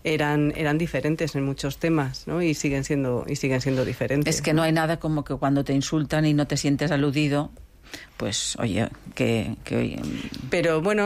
eran diferentes en muchos temas, ¿no? Y siguen siendo diferentes. Es que no hay nada como que cuando te insultan y no te sientes aludido, pues oye, pero bueno,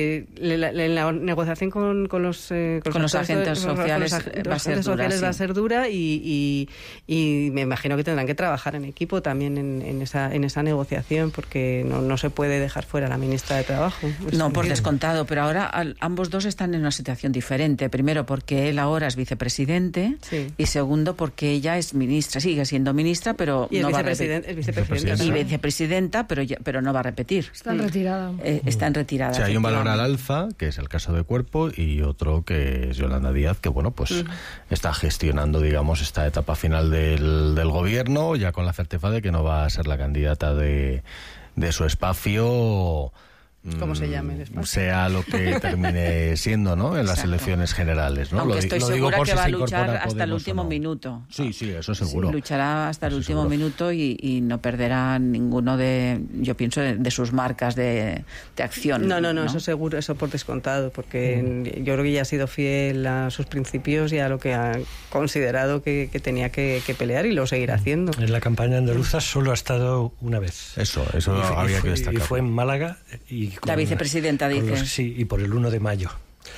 la negociación con los agentes sociales va a ser dura y me imagino que tendrán que trabajar en equipo también en esa negociación, porque no se puede dejar fuera a la ministra de Trabajo. No, por descontado, pero ahora ambos dos están en una situación diferente. Primero porque él ahora es vicepresidente, sí, y segundo porque ella es ministra, sigue siendo ministra, pero y no va a vicepresidenta y vicepresidenta, pero no va a repetir. Está en retirada. Está en retirada. O sea, hay un valor al alza, que es el caso de Cuerpo, y otro que es Yolanda Díaz, que bueno, pues está gestionando, digamos, esta etapa final del gobierno, ya con la certeza de que no va a ser la candidata de su espacio, ¿cómo se llame el espacio? Sea lo que termine siendo, ¿no? En las elecciones generales, ¿no? Aunque estoy segura que va a luchar hasta el último minuto. Sí, eso seguro. Sí, luchará hasta el último minuto y no perderá ninguno yo pienso, de sus marcas de acción. No, eso seguro, eso por descontado, porque yo creo que ella ha sido fiel a sus principios y a lo que ha considerado que tenía que pelear, y lo seguirá haciendo. En la campaña andaluza solo ha estado una vez. Eso había que destacar. Y fue en Málaga. La vicepresidenta dice. Sí, y por el 1 de mayo.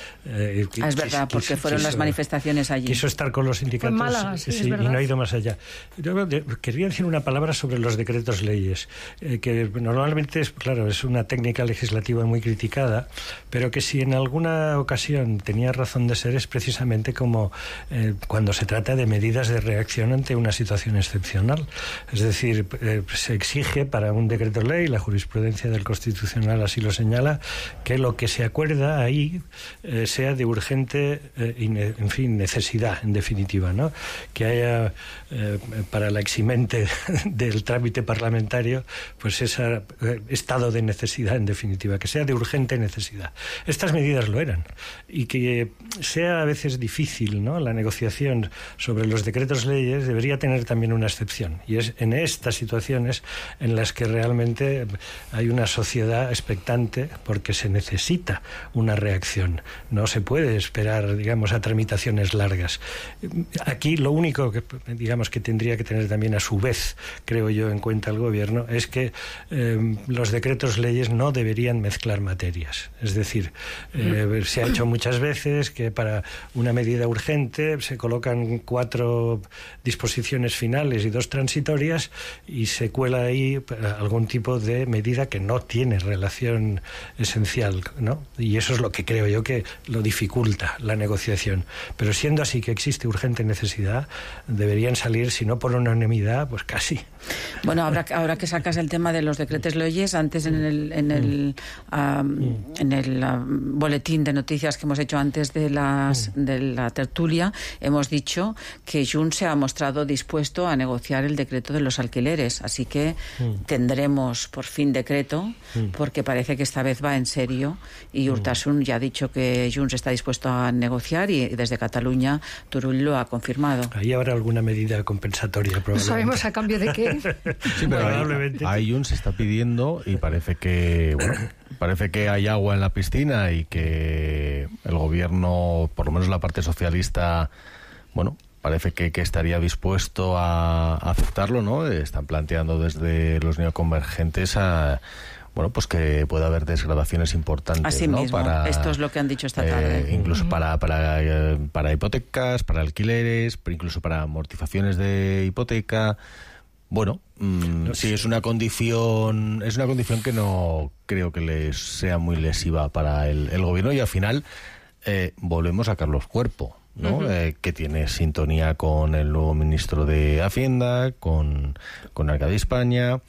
Es verdad, porque fueron las manifestaciones allí. Quiso estar con los sindicatos, Málaga, sí, y no ha ido más allá. Yo quería decir una palabra sobre los decretos leyes, que normalmente es una técnica legislativa muy criticada, pero que si en alguna ocasión tenía razón de ser es precisamente como cuando se trata de medidas de reacción ante una situación excepcional. Es decir, se exige para un decreto ley, la jurisprudencia del Constitucional así lo señala, que lo que se acuerda ahí sea de urgente necesidad, en definitiva, ¿no? Que haya para la eximente del trámite parlamentario pues ese estado de necesidad, en definitiva, que sea de urgente necesidad. Estas medidas lo eran, y que sea a veces difícil, ¿no?, la negociación sobre los decretos leyes debería tener también una excepción, y es en estas situaciones en las que realmente hay una sociedad expectante porque se necesita una reacción. No se puede esperar, digamos, a tramitaciones largas. Aquí lo único que, digamos, que tendría que tener también a su vez, creo yo, en cuenta el gobierno es que los decretos leyes no deberían mezclar materias. Es decir, se ha hecho muchas veces que para una medida urgente se colocan 4 disposiciones finales y 2 transitorias y se cuela ahí algún tipo de medida que no tiene relación esencial, ¿no? Y eso es lo que creo yo que lo dificulta la negociación. Pero siendo así que existe urgente necesidad, deberían salir, si no por unanimidad, pues casi. Bueno, ahora que sacas el tema de los decretos leyes, antes en el boletín de noticias que hemos hecho antes de la tertulia, hemos dicho que Junts se ha mostrado dispuesto a negociar el decreto de los alquileres, así que tendremos por fin decreto, porque parece que esta vez va en serio, y Urtasun ya ha dicho que Junts está dispuesto a negociar, y desde Cataluña Turull lo ha confirmado. Ahí habrá alguna medida compensatoria, probablemente. No sabemos a cambio de qué. Sí, pero ahí Junts está pidiendo, y parece que hay agua en la piscina, y que el gobierno, por lo menos la parte socialista, parece que estaría dispuesto a aceptarlo, ¿no? Están planteando desde los neoconvergentes pues que puede haber desgravaciones importantes. Así ¿no? mismo, esto es lo que han dicho esta tarde. Incluso para hipotecas, para alquileres, incluso para amortizaciones de hipoteca. Sí, es una condición que no creo que les sea muy lesiva para el gobierno, y al final volvemos a Carlos Cuerpo, ¿no? Que tiene sintonía con el nuevo ministro de Hacienda, con Arca de España,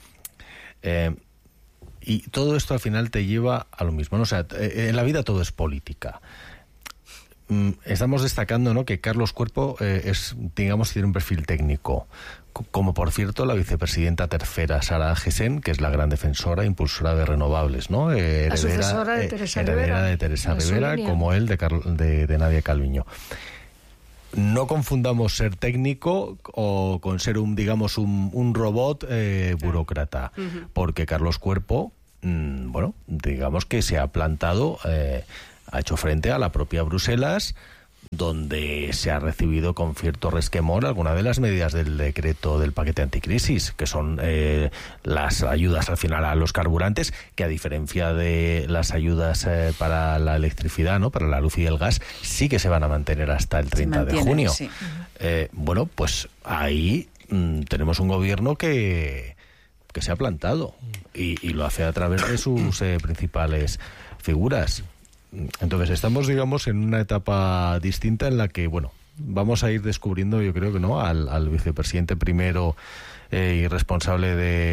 y todo esto al final te lleva a lo mismo, ¿no? O sea, en la vida todo es política. Estamos destacando, ¿no?, que Carlos Cuerpo tiene un perfil técnico, como por cierto la vicepresidenta tercera, Sara Gesen, que es la gran defensora e impulsora de renovables, ¿no? Heredera de Teresa Rivera, como él de Nadia Calviño. No confundamos ser técnico con ser un robot burócrata, porque Carlos Cuerpo, digamos que se ha plantado, ha hecho frente a la propia Bruselas donde se ha recibido con cierto resquemor alguna de las medidas del decreto del paquete anticrisis, que son las ayudas al final a los carburantes, que a diferencia de las ayudas para la electricidad, ¿no?, para la luz y el gas, sí que se van a mantener hasta el 30 de junio. Sí. Bueno, pues ahí tenemos un gobierno que se ha plantado y lo hace a través de sus principales figuras. Entonces estamos, digamos, en una etapa distinta en la que, bueno, vamos a ir descubriendo, yo creo que no, al vicepresidente primero y responsable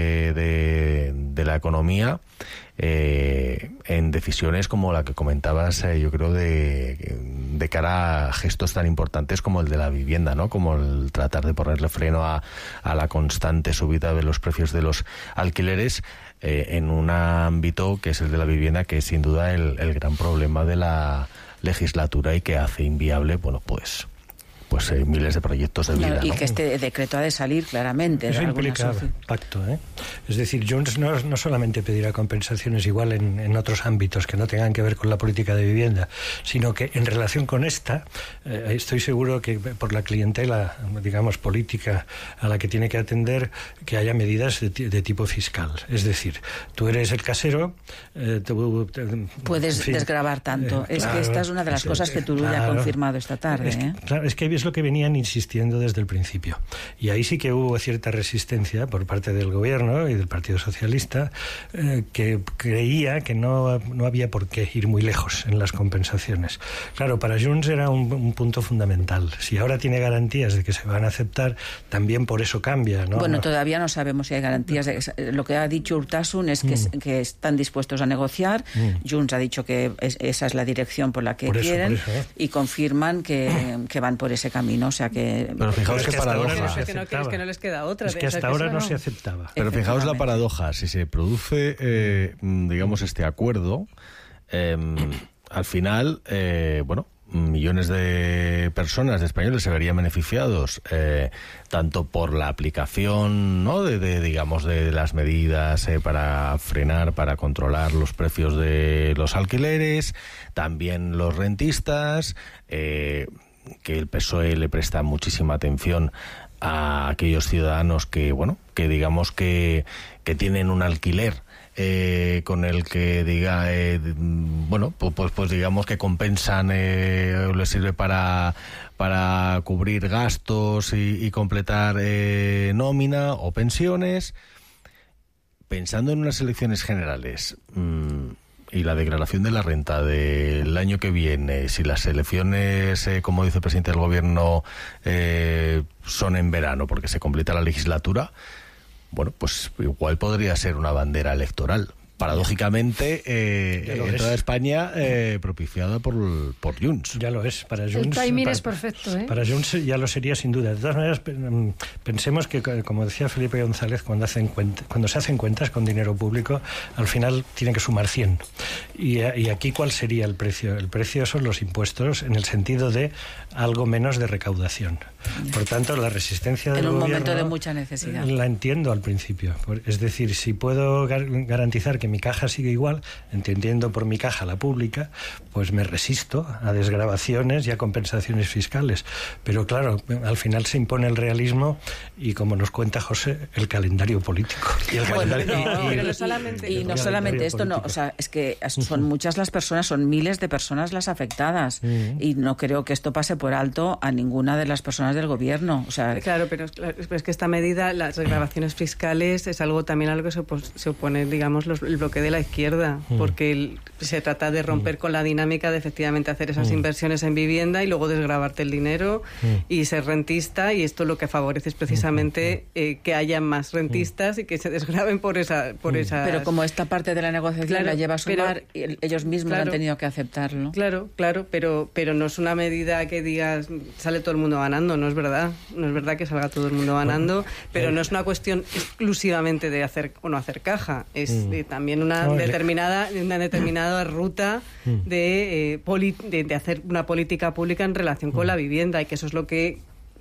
de la economía en decisiones como la que comentabas, yo creo, de cara a gestos tan importantes como el de la vivienda, ¿no? Como el tratar de ponerle freno a la constante subida de los precios de los alquileres en un ámbito que es el de la vivienda, que es sin duda el gran problema de la legislatura y que hace inviable, bueno, pues miles de proyectos de vida. Y ¿no? que este decreto ha de salir claramente. Eso implica pacto, ¿eh? Es decir, Junts no solamente pedirá compensaciones igual en otros ámbitos que no tengan que ver con la política de vivienda, sino que en relación con esta, estoy seguro que por la clientela, digamos, política a la que tiene que atender, que haya medidas de tipo fiscal. Es decir, tú eres el casero, puedes desgravar tanto. Es que esta es una de las cosas que Turull ha confirmado esta tarde. Es que es lo que venían insistiendo desde el principio. Y ahí sí que hubo cierta resistencia por parte del gobierno y del Partido Socialista, que creía que no había por qué ir muy lejos en las compensaciones. Claro, para Junts era un punto fundamental. Si ahora tiene garantías de que se van a aceptar, también por eso cambia, ¿no? Bueno, todavía no sabemos si hay garantías. Lo que ha dicho Urtasun es que están dispuestos a negociar. Junts ha dicho que esa es la dirección por la que quieren, y confirman que van por ese camino, o sea que... Pero fijaos qué paradoja. Es que no les queda otra. Es que hasta ahora no se aceptaba. Pero fijaos la paradoja, si se produce, digamos, este acuerdo, al final, bueno, millones de personas, de españoles, se verían beneficiados tanto por la aplicación, ¿no?, digamos, de las medidas para frenar, para controlar los precios de los alquileres, también los rentistas, que el PSOE le presta muchísima atención a aquellos ciudadanos que, bueno, que digamos que tienen un alquiler con el que diga, bueno, pues digamos que compensan, les sirve para cubrir gastos y completar nómina o pensiones. Pensando en unas elecciones generales y la declaración de la renta del año que viene, si las elecciones, como dice el presidente del gobierno, son en verano porque se completa la legislatura, bueno, pues igual podría ser una bandera electoral. Paradójicamente, en toda España, propiciada por Junts. Ya lo es. Para Junts, el timing es perfecto, ¿eh? Para Junts ya lo sería sin duda. De todas maneras, pensemos que, como decía Felipe González, cuando se hacen cuentas con dinero público, al final tiene que sumar 100. Y aquí, ¿cuál sería el precio? El precio son los impuestos, en el sentido de algo menos de recaudación. Por tanto, la resistencia del gobierno... En un momento de mucha necesidad. La entiendo al principio. Es decir, si puedo garantizar que mi caja sigue igual, entendiendo por mi caja la pública, pues me resisto a desgravaciones y a compensaciones fiscales. Pero claro, al final se impone el realismo y, como nos cuenta José, el calendario político. Y no solamente esto, no, o sea, es que son muchas las personas, son miles de personas las afectadas, y no creo que esto pase por alto a ninguna de las personas del gobierno. O sea, claro, pero es que esta medida, las desgravaciones fiscales, es algo también a lo que se opone, digamos, el bloque de la izquierda, porque se trata de romper con la dinámica de efectivamente hacer esas inversiones en vivienda y luego desgravarte el dinero y ser rentista, y esto lo que favorece es precisamente que haya más rentistas y que se desgraven por esas... Pero como esta parte de la negociación la lleva a sumar, ellos mismos han tenido que aceptarlo. Claro, pero no es una medida que digas sale todo el mundo ganando, no es verdad que salga todo el mundo ganando, pero no es una cuestión exclusivamente de hacer o no hacer caja, es también una determinada ruta de hacer una política pública en relación con la vivienda, y que eso es lo que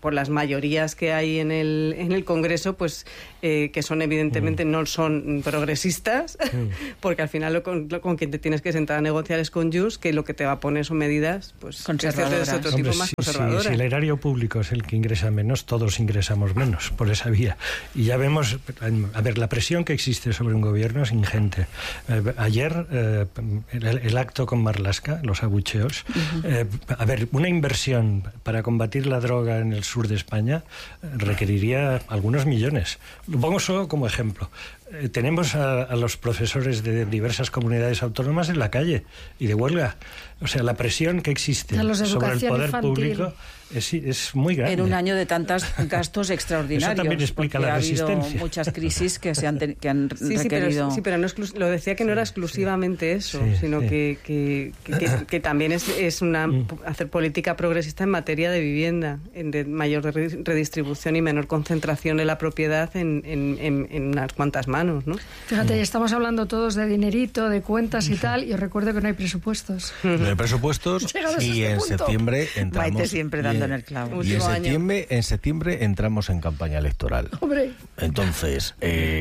por las mayorías que hay en el Congreso, pues que son evidentemente no son progresistas, porque al final con quien te tienes que sentar a negociar es con Junts, que lo que te va a poner son medidas pues conservadoras. De otro tipo más conservadoras. Si el erario público es el que ingresa menos, todos ingresamos menos por esa vía. Y ya vemos, a ver, la presión que existe sobre un gobierno es ingente. Ayer, el acto con Marlaska, los abucheos, a ver, una inversión para combatir la droga en el sur de España requeriría algunos millones. Lo pongo solo como ejemplo. Tenemos a los profesores de diversas comunidades autónomas en la calle y de huelga. O sea, la presión que existe sobre el poder público es muy grande. En un año de tantos gastos extraordinarios. Eso también explica la resistencia. Ha habido muchas crisis que han requerido... Pero no lo decía que no era exclusivamente eso, sino que también es hacer política progresista en materia de vivienda, de mayor redistribución y menor concentración de la propiedad en unas cuantas manos, ¿no? Fíjate, ya estamos hablando todos de dinerito, de cuentas y tal, y os recuerdo que no hay presupuestos. No hay presupuestos y en septiembre entramos... Maite siempre dando en el clavo. Y en septiembre entramos en campaña electoral. ¡Hombre! Entonces,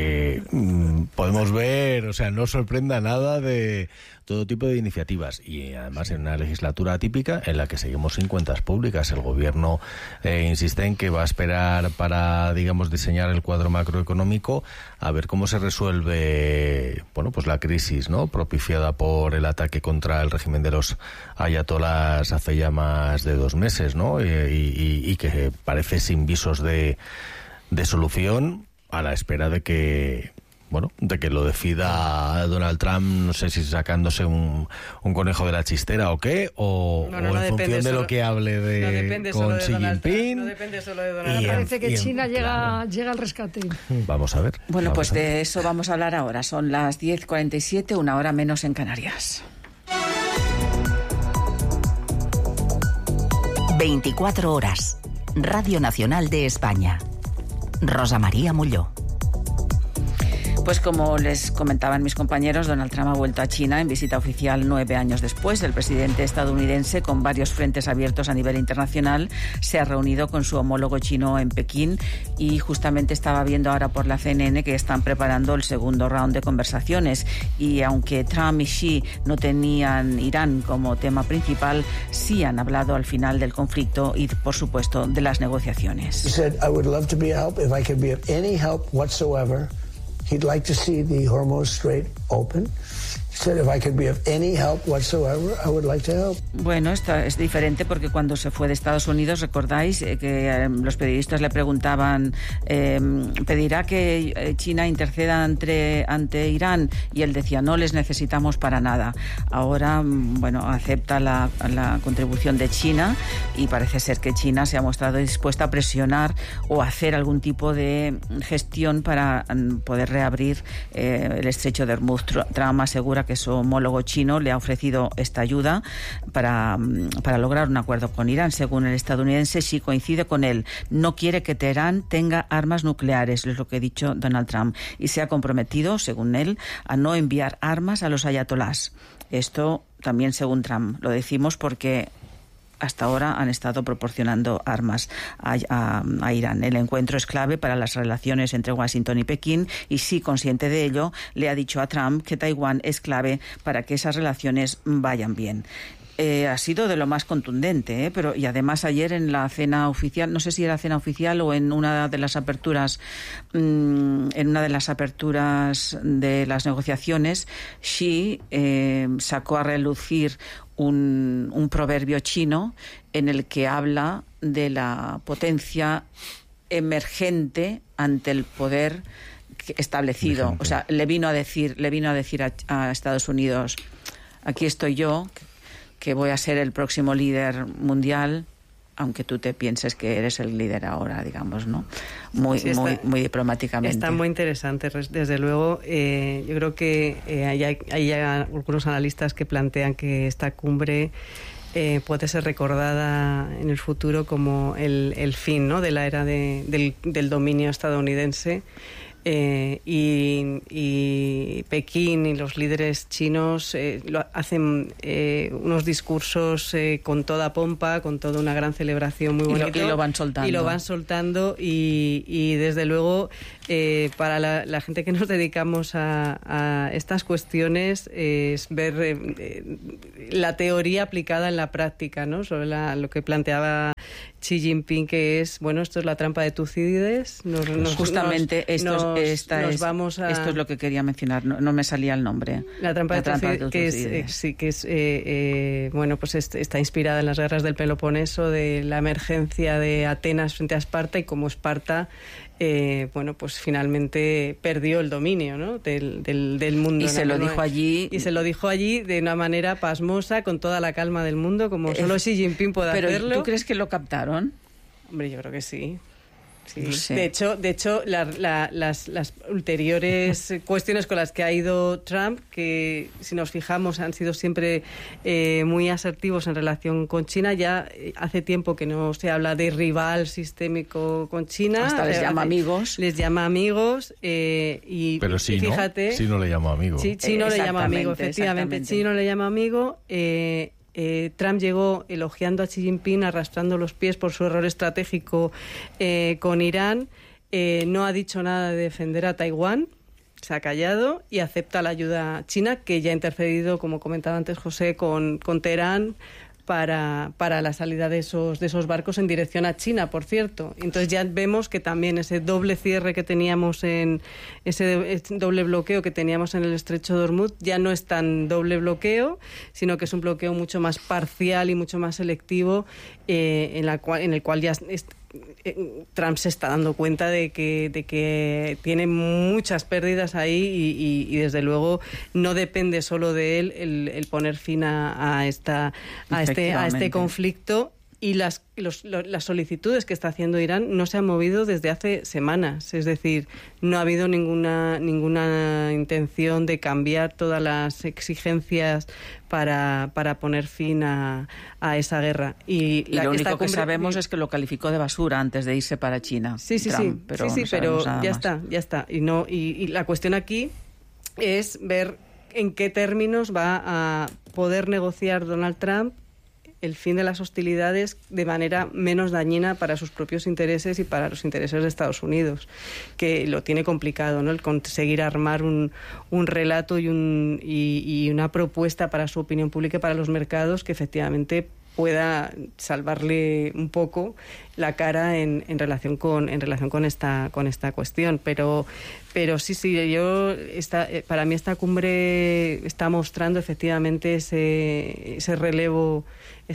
podemos ver, o sea, no sorprenda nada de todo tipo de iniciativas y además en una legislatura atípica en la que seguimos sin cuentas públicas. El gobierno insiste en que va a esperar para, digamos, diseñar el cuadro macroeconómico a ver cómo se resuelve, bueno, pues la crisis, ¿no?, propiciada por el ataque contra el régimen de los ayatolás hace ya más de 2 meses, ¿no? Y que parece sin visos de solución, a la espera de que lo decida Donald Trump, no sé si sacándose un conejo de la chistera o qué, o en función de lo que hable con Xi Jinping. No depende solo de Donald Trump. Parece que China llega al rescate. Vamos a ver. Bueno, pues de eso vamos a hablar ahora. Son las 10:47, 1 hora menos en Canarias. 24 horas. Radio Nacional de España. Rosa María Molló. Pues como les comentaban mis compañeros, Donald Trump ha vuelto a China en visita oficial 9 años después. El presidente estadounidense, con varios frentes abiertos a nivel internacional, se ha reunido con su homólogo chino en Pekín y justamente estaba viendo ahora por la CNN que están preparando el segundo round de conversaciones. Y aunque Trump y Xi no tenían Irán como tema principal, sí han hablado al final del conflicto y, por supuesto, de las negociaciones. He said, I would love to be a help if I could be of any help whatsoever. He'd like to see the Hormuz Strait open. He said, if I could be of any help whatsoever, I would like to help. Bueno, esto es diferente porque cuando se fue de Estados Unidos, recordáis que los periodistas le preguntaban, ¿pedirá que China interceda ante Irán? Y él decía, no les necesitamos para nada. Ahora, bueno, acepta la contribución de China y parece ser que China se ha mostrado dispuesta a presionar o hacer algún tipo de gestión para poder reabrir el estrecho de Hormuz. Trump asegura que su homólogo chino le ha ofrecido esta ayuda para lograr un acuerdo con Irán. Según el estadounidense, Xi coincide con él. No quiere que Teherán tenga armas nucleares, es lo que ha dicho Donald Trump, y se ha comprometido, según él, a no enviar armas a los ayatolás. Esto también según Trump. Lo decimos porque hasta ahora han estado proporcionando armas a Irán. El encuentro es clave para las relaciones entre Washington y Pekín y, sí, consciente de ello, le ha dicho a Trump que Taiwán es clave para que esas relaciones vayan bien. Ha sido de lo más contundente, pero y además ayer en la cena oficial, no sé si era cena oficial o en una de las aperturas de las negociaciones, Xi sacó a relucir un proverbio chino en el que habla de la potencia emergente ante el poder establecido. Emergente. O sea, le vino a decir a Estados Unidos, aquí estoy yo, que voy a ser el próximo líder mundial, aunque tú te pienses que eres el líder ahora, digamos, ¿no? Muy diplomáticamente. Está muy interesante, desde luego. Yo creo que hay algunos analistas que plantean que esta cumbre puede ser recordada en el futuro como el fin, ¿no?, de la era del dominio estadounidense. y Pekín y los líderes chinos hacen unos discursos con toda pompa, con toda una gran celebración muy bonita. Y lo van soltando. Y lo van soltando y desde luego para la gente que nos dedicamos a estas cuestiones es ver la teoría aplicada en la práctica, ¿no? Sobre lo que planteaba Xi Jinping, que es, bueno, esto es la trampa de Tucídides. Justamente esto es lo que quería mencionar, no me salía el nombre. La trampa de Tucídides, que es bueno, pues está inspirada en las guerras del Peloponeso, de la emergencia de Atenas frente a Esparta, y como Esparta bueno, pues finalmente perdió el dominio, ¿no? del mundo. Y se lo dijo allí. Y se lo dijo allí de una manera pasmosa, con toda la calma del mundo, como solo Xi Jinping puede hacerlo. ¿Pero tú crees que lo captaron? Hombre, yo creo que sí. Sí. No sé. De hecho, las ulteriores cuestiones con las que ha ido Trump, que si nos fijamos han sido siempre muy asertivos en relación con China. Ya hace tiempo que no se habla de rival sistémico con China. Hasta les llama amigos. Les llama amigos. Pero sí, fíjate, ¿no? Sí, no le llama amigo. Sí, Chino le llama amigo, efectivamente. Chino le llama amigo. Trump llegó elogiando a Xi Jinping, arrastrando los pies por su error estratégico con Irán. No ha dicho nada de defender a Taiwán, se ha callado y acepta la ayuda china, que ya ha interferido, como comentaba antes José, con Teherán para la salida de esos barcos en dirección a China, por cierto. Entonces ya vemos que también ese doble cierre que teníamos ese doble bloqueo que teníamos en el estrecho de Hormuz ya no es tan doble bloqueo, sino que es un bloqueo mucho más parcial y mucho más selectivo, en el cual ya Trump se está dando cuenta de que tiene muchas pérdidas ahí y desde luego no depende solo de él el poner fin a este conflicto. Y las solicitudes que está haciendo Irán no se han movido desde hace semanas. Es decir, no ha habido ninguna intención de cambiar todas las exigencias para poner fin a esa guerra. Y lo único que sabemos es que lo calificó de basura antes de irse para China. Sí, Trump, pero ya está. Y la cuestión aquí es ver en qué términos va a poder negociar Donald Trump el fin de las hostilidades de manera menos dañina para sus propios intereses y para los intereses de Estados Unidos, que lo tiene complicado, ¿no? El conseguir armar un relato y una propuesta para su opinión pública y para los mercados que efectivamente pueda salvarle un poco la cara en relación con esta cuestión, pero sí, para mí esta cumbre está mostrando efectivamente ese relevo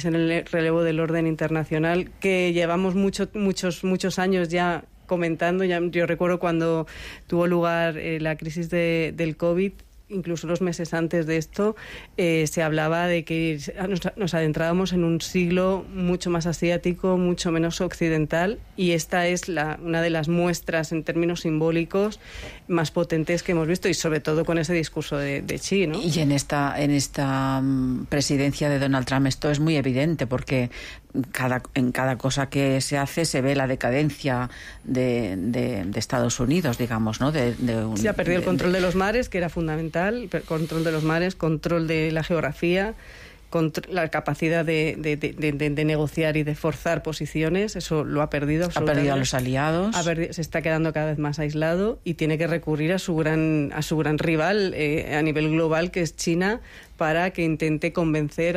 del orden internacional que llevamos muchos años ya comentando. Yo recuerdo cuando tuvo lugar la crisis del COVID, incluso los meses antes de esto, se hablaba de que nos adentrábamos en un siglo mucho más asiático, mucho menos occidental, y esta es una de las muestras en términos simbólicos más potentes que hemos visto, y sobre todo con ese discurso de Xi, ¿no? Y en esta presidencia de Donald Trump esto es muy evidente, porque en cada cosa que se hace se ve la decadencia de Estados Unidos, digamos, ¿no? Se ha perdido el control de los mares, que era fundamental, control de los mares, control de la geografía, la capacidad de negociar y de forzar posiciones. Eso lo ha perdido absolutamente. Ha perdido a los aliados. Se está quedando cada vez más aislado y tiene que recurrir a su gran rival a nivel global, que es China, para que intente convencer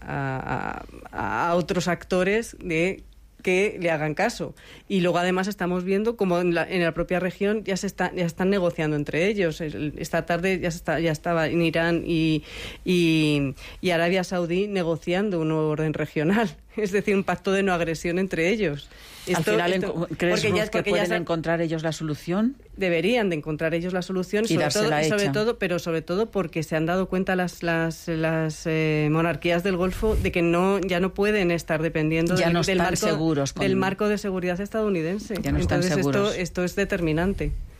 a otros actores de que le hagan caso. Y luego además estamos viendo como en la propia región ya están negociando entre ellos. Esta tarde ya estaba en Irán y Arabia Saudí negociando un nuevo orden regional, es decir, un pacto de no agresión entre ellos. Al final, ¿crees que pueden encontrar ellos la solución? Deberían de encontrar ellos la solución, sobre todo porque se han dado cuenta las monarquías del Golfo de que ya no pueden estar dependiendo del marco de seguridad estadounidense. Ya no están seguros. Esto es determinante.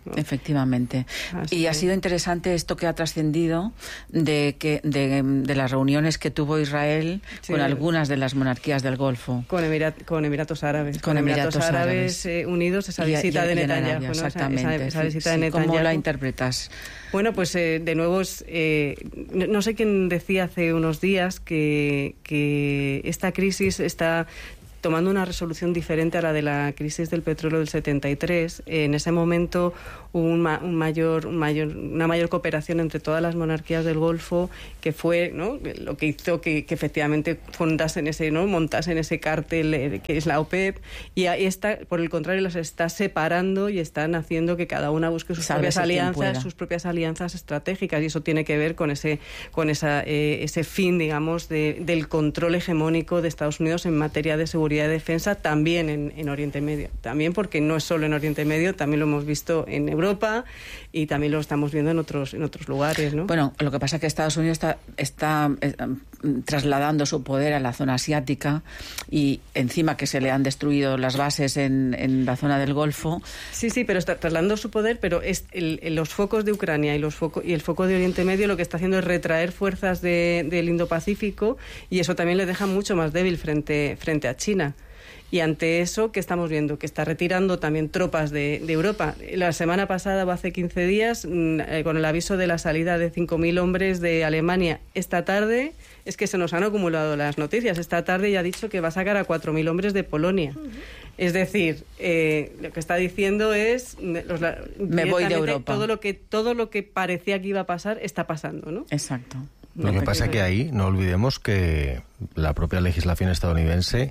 ¿no? Efectivamente. Y ha sido interesante esto que ha trascendido de las reuniones que tuvo Israel con algunas de las monarquías del Golfo. Con Emiratos Árabes. Con Emiratos Árabes Unidos, esa visita de Netanyahu. ¿No? Exactamente. Esa visita de Netanyahu. ¿Cómo la interpretas? Bueno, pues de nuevo, no sé quién decía hace unos días que esta crisis está tomando una resolución diferente a la de la crisis del petróleo del 73. En ese momento hubo una mayor cooperación entre todas las monarquías del Golfo, que fue, ¿no?, lo que hizo que efectivamente montasen ese cártel que es la OPEP, y ahí está, por el contrario, las está separando y están haciendo que cada una busque sus propias alianzas estratégicas, y eso tiene que ver con ese fin, digamos, del control hegemónico de Estados Unidos en materia de seguridad y defensa, también en Oriente Medio. También porque no es solo en Oriente Medio, también lo hemos visto en Europa y también lo estamos viendo en otros lugares, ¿no? Bueno, lo que pasa es que Estados Unidos está trasladando su poder a la zona asiática, y encima que se le han destruido las bases en la zona del Golfo. Sí, pero está trasladando su poder, pero los focos de Ucrania y el foco de Oriente Medio lo que está haciendo es retraer fuerzas del Indo-Pacífico, y eso también le deja mucho más débil frente a China. Y ante eso, ¿qué estamos viendo? Que está retirando también tropas de Europa. La semana pasada, o hace 15 días, con el aviso de la salida de 5.000 hombres de Alemania, esta tarde, es que se nos han acumulado las noticias, esta tarde ya ha dicho que va a sacar a 4.000 hombres de Polonia. Es decir, lo que está diciendo es... me voy de Europa. Todo lo que parecía que iba a pasar, está pasando, ¿no? Exacto. Lo que pasa es que ahí no olvidemos que la propia legislación estadounidense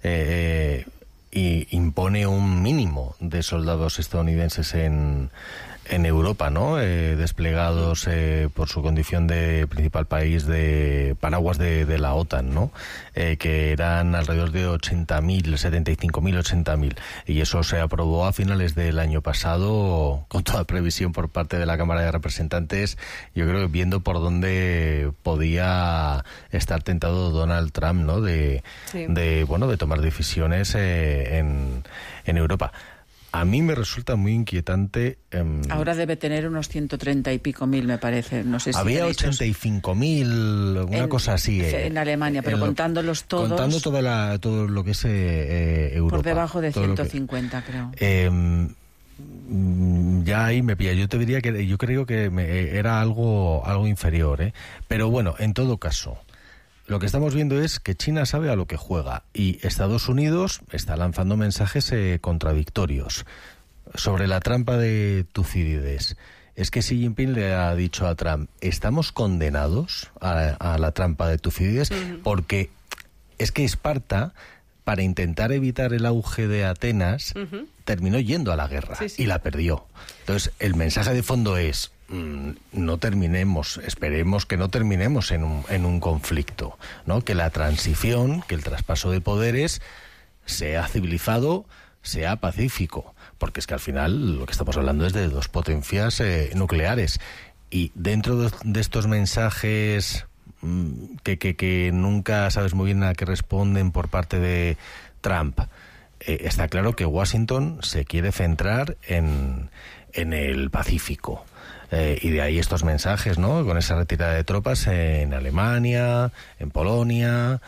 impone un mínimo de soldados estadounidenses en Europa, ¿no? Desplegados por su condición de principal país de paraguas de la OTAN, ¿no? Que eran alrededor de 80.000, 75.000, 80.000. Y eso se aprobó a finales del año pasado con toda previsión por parte de la Cámara de Representantes. Yo creo que viendo por dónde podía estar tentado Donald Trump, ¿no? De tomar decisiones en Europa. A mí me resulta muy inquietante. Ahora debe tener unos 130 y pico mil, me parece. No sé si había 85.000, una cosa así. En Alemania, pero contándolos todos. Contando todo lo que es Europa. Por debajo de 150, creo. Ya ahí me pilla. Yo te diría que yo creo que era algo inferior, ¿eh? Pero bueno, en todo caso, lo que estamos viendo es que China sabe a lo que juega, y Estados Unidos está lanzando mensajes contradictorios sobre la trampa de Tucídides. Es que Xi Jinping le ha dicho a Trump: estamos condenados a la trampa de Tucídides, porque es que Esparta, para intentar evitar el auge de Atenas, terminó yendo a la guerra y la perdió. Entonces, el mensaje de fondo es: no terminemos, esperemos que no terminemos en un conflicto, ¿no? Que la transición, que el traspaso de poderes sea civilizado, sea pacífico, porque es que al final lo que estamos hablando es de dos potencias nucleares, y dentro de estos mensajes que nunca sabes muy bien a qué responden por parte de Trump, está claro que Washington se quiere centrar en el Pacífico. Y de ahí estos mensajes, ¿no? Con esa retirada de tropas en Alemania, en Polonia,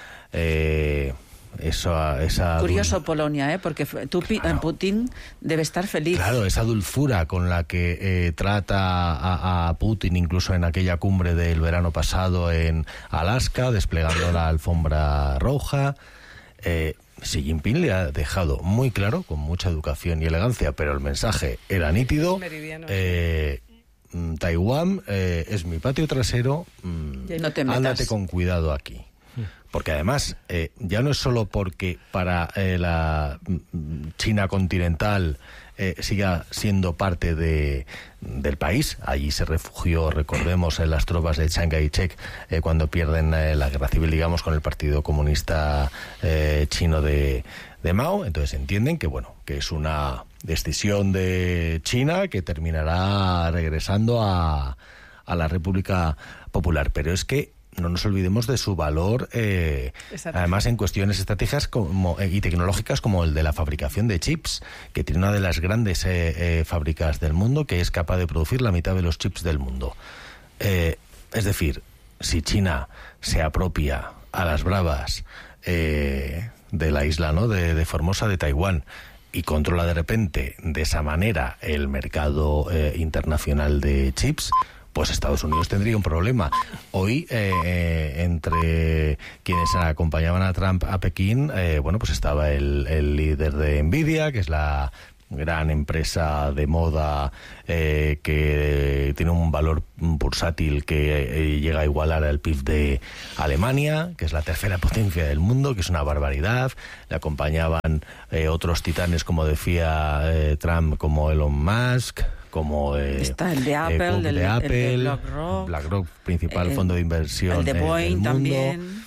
curioso Polonia, porque Putin debe estar feliz. Claro, esa dulzura con la que trata a Putin, incluso en aquella cumbre del verano pasado en Alaska, desplegando la alfombra roja. Xi Jinping le ha dejado muy claro, con mucha educación y elegancia, pero el mensaje era nítido. Taiwán es mi patio trasero, no te metas. Ándate con cuidado aquí. Porque además, ya no es solo porque para la China continental siga siendo parte del país. Allí se refugió, recordemos, en las tropas de Chiang Kai-shek cuando pierden la guerra civil, digamos, con el Partido Comunista Chino de Mao. Entonces entienden que, bueno, que es una decisión de China que terminará regresando a la República Popular. Pero es que no nos olvidemos de su valor, además en cuestiones estratégicas y tecnológicas, como el de la fabricación de chips, que tiene una de las grandes fábricas del mundo, que es capaz de producir la mitad de los chips del mundo. Es decir, si China se apropia a las bravas de la isla, ¿no?, de Formosa, de Taiwán, y controla de repente de esa manera el mercado internacional de chips, pues Estados Unidos tendría un problema. Hoy, entre quienes acompañaban a Trump a Pekín, pues estaba el líder de Nvidia, que es la gran empresa de moda que tiene un valor bursátil que llega a igualar al PIB de Alemania, que es la tercera potencia del mundo, que es una barbaridad. Le acompañaban otros titanes, como decía Trump, como Elon Musk, como está el de Apple, el de BlackRock, principal fondo de inversión el de Boeing del mundo. También.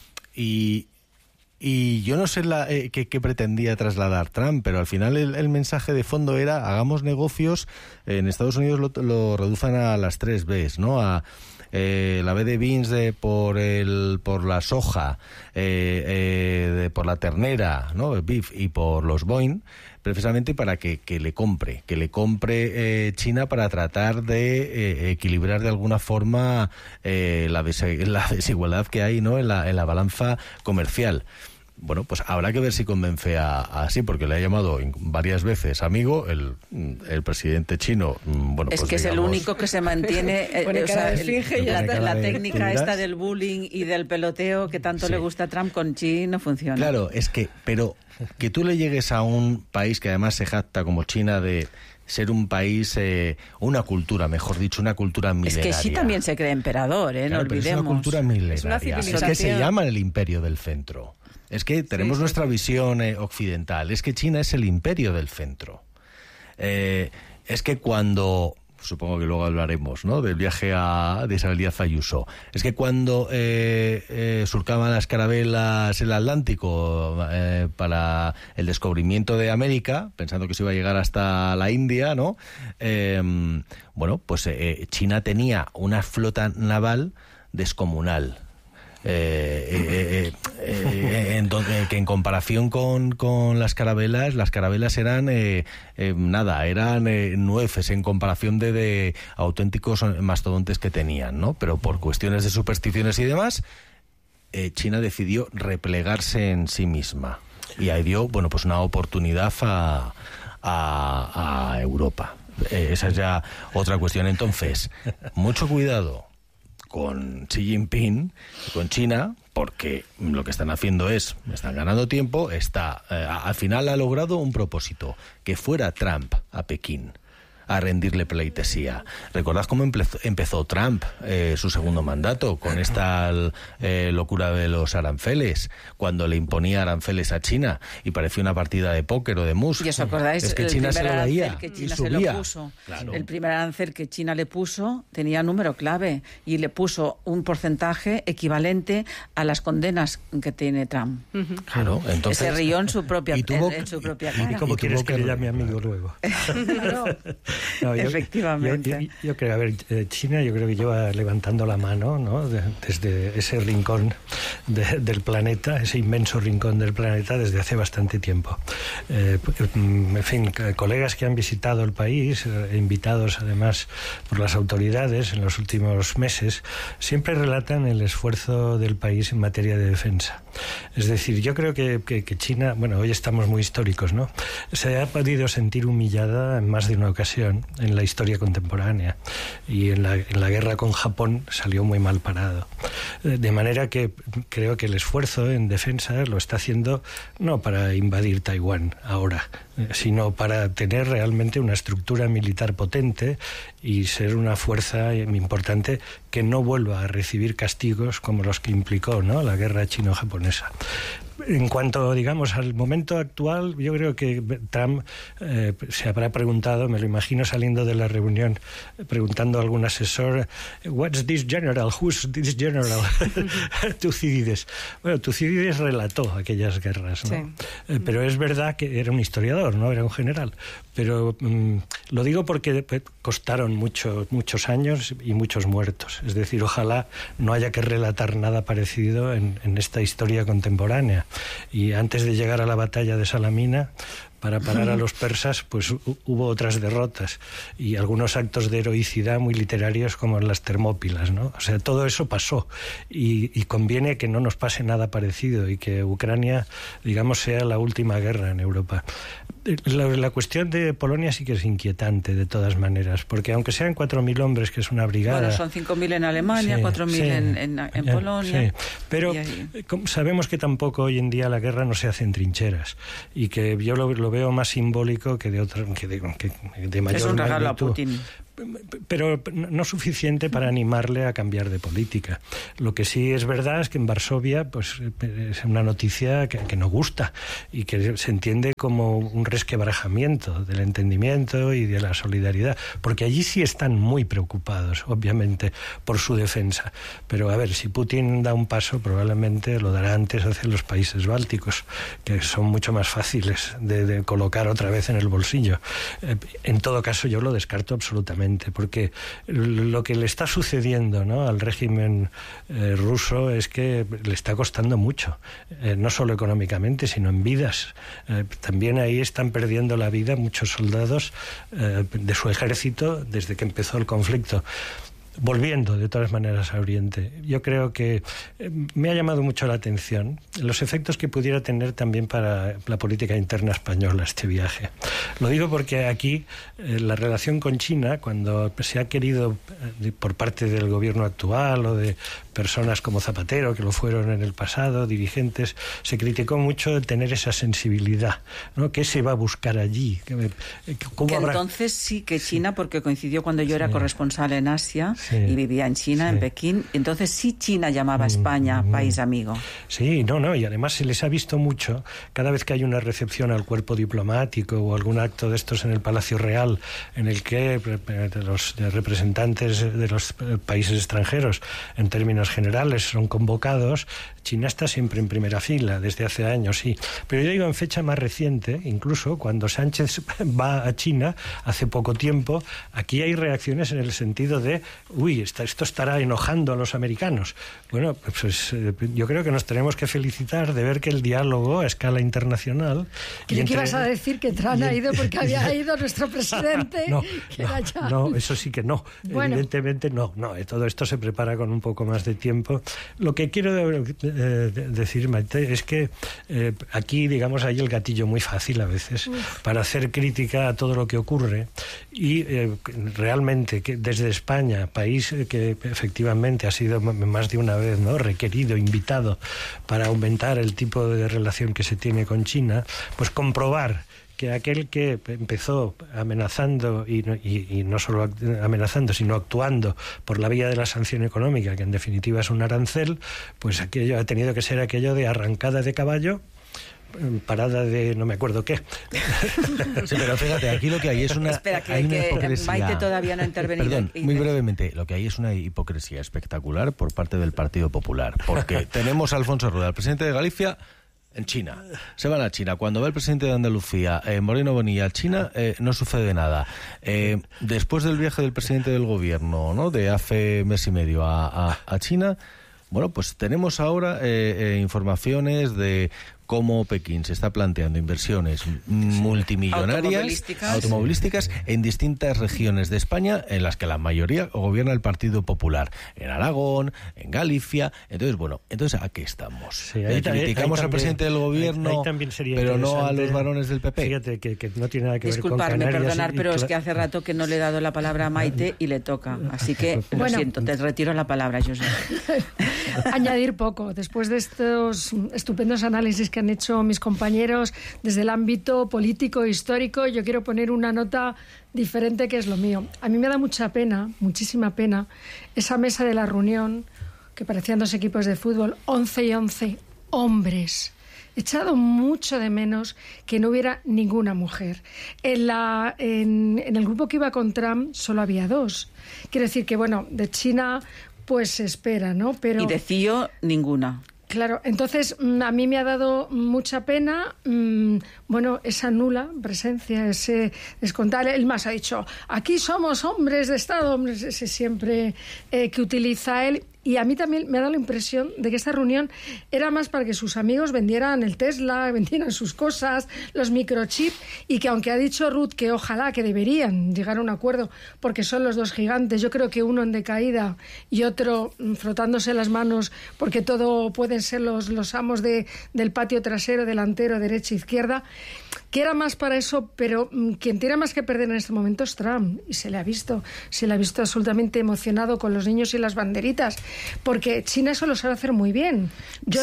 Y yo no sé qué pretendía trasladar Trump, pero al final el mensaje de fondo era: hagamos negocios. En Estados Unidos lo reducen a las 3 Bs, ¿no? A la B de beans por la soja, por la ternera, ¿no?, beef, y por los Boeing, precisamente para que le compre China, para tratar de equilibrar de alguna forma la desigualdad que hay, ¿no?, en la balanza comercial. Bueno, pues habrá que ver si convence así, porque le ha llamado varias veces amigo el presidente chino. Bueno, es pues que digamos, es el único que se mantiene la técnica esta del bullying y del peloteo que tanto le gusta a Trump, con Xi no funciona. Claro, pero que tú le llegues a un país que además se jacta como China de ser un país, una cultura milenaria. Es que Xi también se cree emperador, no olvidemos. Es una cultura milenaria. Es una civilización. Es que se llama el imperio del centro. Es que tenemos nuestra visión occidental. Es que China es el imperio del centro. Es que cuando... Supongo que luego hablaremos, ¿no?, del viaje de Isabel Díaz Ayuso. Es que cuando surcaban las carabelas el Atlántico para el descubrimiento de América, pensando que se iba a llegar hasta la India, ¿no? Pues China tenía una flota naval descomunal. Que en comparación con las carabelas eran nueces en comparación de auténticos mastodontes que tenían, ¿no? Pero por cuestiones de supersticiones y demás, China decidió replegarse en sí misma, y ahí dio pues una oportunidad a Europa. Esa es ya otra cuestión. Entonces, mucho cuidado con Xi Jinping y con China, porque lo que están haciendo están ganando tiempo. Al final ha logrado un propósito: que fuera Trump a Pekín a rendirle pleitesía. Recordad cómo empezó Trump su segundo mandato, con esta locura de los aranceles, cuando le imponía aranceles a China y parecía una partida de póker o de mus. ¿Y os acordáis? Es que China se lo veía que China y se subía. lo puso. Claro. El primer arancel que China le puso tenía número clave y le puso un porcentaje equivalente a las condenas que tiene Trump. Claro, entonces se rió en su propia cara. ¿Y cómo quieres que le llame amigo luego? No, efectivamente. Yo creo, China yo creo que lleva levantando la mano, ¿no?, desde ese rincón del planeta, ese inmenso rincón del planeta, desde hace bastante tiempo. En fin, colegas que han visitado el país, invitados además por las autoridades en los últimos meses, siempre relatan el esfuerzo del país en materia de defensa. Es decir, yo creo que China, hoy estamos muy históricos, ¿no?, se ha podido sentir humillada en más de una ocasión en la historia contemporánea, y en la guerra con Japón salió muy mal parado. De manera que creo que el esfuerzo en defensa lo está haciendo no para invadir Taiwán ahora, sino para tener realmente una estructura militar potente y ser una fuerza importante que no vuelva a recibir castigos como los que implicó, ¿no?, la guerra chino-japonesa. En cuanto, digamos, al momento actual, yo creo que Trump se habrá preguntado, me lo imagino saliendo de la reunión, preguntando a algún asesor, "What's this general? Who's this general?" Tucídides. Bueno, Tucídides relató aquellas guerras, ¿no? Sí. Pero es verdad que era un historiador, no era un general. Pero lo digo porque costaron muchos años y muchos muertos. Es decir, ojalá no haya que relatar nada parecido en esta historia contemporánea. Y antes de llegar a la batalla de Salamina, para parar a los persas, pues hubo otras derrotas y algunos actos de heroicidad muy literarios como en las Termópilas, ¿no? O sea, todo eso pasó y conviene que no nos pase nada parecido y que Ucrania, digamos, sea la última guerra en Europa. La cuestión de Polonia sí que es inquietante de todas maneras, porque aunque sean 4.000 hombres, que es una brigada... Bueno, son 5.000 en Alemania, 4.000 en Polonia. Sí. Pero sabemos que tampoco hoy en día la guerra no se hace en trincheras y que yo lo veo más simbólico que de mayor magnitud. Es un regalo a Putin. Pero no suficiente para animarle a cambiar de política. Lo que sí es verdad es que en Varsovia pues es una noticia que no gusta y que se entiende como un resquebrajamiento del entendimiento y de la solidaridad, porque allí sí están muy preocupados, obviamente, por su defensa. Pero a ver, si Putin da un paso, probablemente lo dará antes hacia los países bálticos, que son mucho más fáciles de colocar otra vez en el bolsillo. En todo caso, yo lo descarto absolutamente, porque lo que le está sucediendo, ¿no?, al régimen ruso es que le está costando mucho, no solo económicamente, sino en vidas. También ahí están perdiendo la vida muchos soldados de su ejército desde que empezó el conflicto. Volviendo, de todas maneras, a Oriente, yo creo que me ha llamado mucho la atención los efectos que pudiera tener también para la política interna española este viaje. Lo digo porque aquí la relación con China, cuando se ha querido por parte del gobierno actual o de personas como Zapatero, que lo fueron en el pasado, dirigentes, se criticó mucho de tener esa sensibilidad, ¿no? ¿Qué se va a buscar allí? Entonces sí que China, porque coincidió cuando yo era corresponsal en Asia, y vivía en China, en Pekín, entonces sí China llamaba a España país amigo. Sí, no, y además se les ha visto mucho, cada vez que hay una recepción al cuerpo diplomático o algún acto de estos en el Palacio Real, en el que los representantes de los países extranjeros, en términos generales, son convocados, China está siempre en primera fila, desde hace años, sí. Pero yo digo en fecha más reciente, incluso cuando Sánchez va a China, hace poco tiempo, aquí hay reacciones en el sentido de esto estará enojando a los americanos. Bueno, pues yo creo que nos tenemos que felicitar de ver que el diálogo a escala internacional... Creí que ibas a decir que Trump ha ido porque había ido nuestro presidente. No, eso sí que no. Bueno. Evidentemente no. Todo esto se prepara con un poco más de tiempo. Lo que quiero decir, Maite, es que aquí, digamos, hay el gatillo muy fácil a veces para hacer crítica a todo lo que ocurre y realmente que desde España, país que efectivamente ha sido más de una vez, ¿no?, requerido, invitado para aumentar el tipo de relación que se tiene con China, pues comprobar que aquel que empezó amenazando y no solo amenazando, sino actuando por la vía de la sanción económica, que en definitiva es un arancel, pues aquello ha tenido que ser aquello de arrancada de caballo, parada de no me acuerdo qué. Sí, pero fíjate, aquí lo que hay es una... Espera, que Maite todavía no ha intervenido. Perdón, muy brevemente, lo que hay es una hipocresía espectacular por parte del Partido Popular, porque tenemos a Alfonso Rueda, el presidente de Galicia, en China. Se van a China. Cuando va el presidente de Andalucía, Moreno Bonilla, a China, no sucede nada. Después del viaje del presidente del gobierno, ¿no?, de hace mes y medio a China, bueno, pues tenemos ahora informaciones de cómo Pekín se está planteando inversiones multimillonarias, automovilísticas, en distintas regiones de España, en las que la mayoría gobierna el Partido Popular, en Aragón, en Galicia. Entonces ¿a qué estamos? Sí, criticamos al presidente del gobierno, pero no a los varones del PP. Fíjate que no tiene nada que ver con Disculparme, Canarias. perdonar, pero es que hace rato que no le he dado la palabra a Maite y le toca. Así que lo siento, te retiro la palabra, Josep. Añadir poco. Después de estos estupendos análisis que han hecho mis compañeros desde el ámbito político e histórico, yo quiero poner una nota diferente, que es lo mío. A mí me da mucha pena, muchísima pena, esa mesa de la reunión que parecían dos equipos de fútbol, 11 y 11 hombres. he echado mucho de menos que no hubiera ninguna mujer. En el grupo que iba con Trump solo había 2. Quiere decir que, bueno, de China pues se espera, ¿no? Pero... Y de CIO, ninguna. Claro, entonces a mí me ha dado mucha pena, bueno, esa nula presencia, ese descontar. Él más ha dicho, aquí somos hombres de Estado, hombres, ese siempre que utiliza él. Y a mí también me ha dado la impresión de que esta reunión era más para que sus amigos vendieran el Tesla, vendieran sus cosas, los microchips, y que aunque ha dicho Ruth que ojalá, que deberían llegar a un acuerdo, porque son los 2 gigantes, yo creo que uno en decaída y otro frotándose las manos, porque todo pueden ser los amos del patio trasero, delantero, derecha, izquierda, que era más para eso, pero quien tiene más que perder en este momento es Trump, y se le ha visto absolutamente emocionado con los niños y las banderitas, porque China eso lo sabe hacer muy bien. Yo